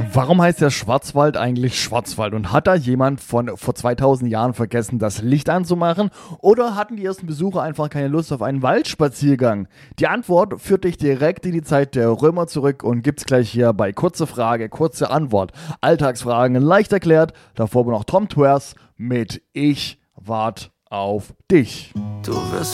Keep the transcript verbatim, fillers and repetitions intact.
Warum heißt der Schwarzwald eigentlich Schwarzwald? Und hat da jemand von vor zweitausend Jahren vergessen, das Licht anzumachen? Oder hatten die ersten Besucher einfach keine Lust auf einen Waldspaziergang? Die Antwort führt dich direkt in die Zeit der Römer zurück und gibt's gleich hier bei Kurze Frage, kurze Antwort. Alltagsfragen leicht erklärt. Davor aber noch Tom Twers mit Ich wart auf dich. Du wirst